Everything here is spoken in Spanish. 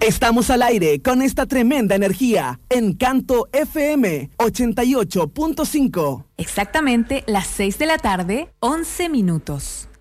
Estamos al aire con esta tremenda energía. Encanto FM 88.5. Exactamente las 6 de la tarde, 11 minutos.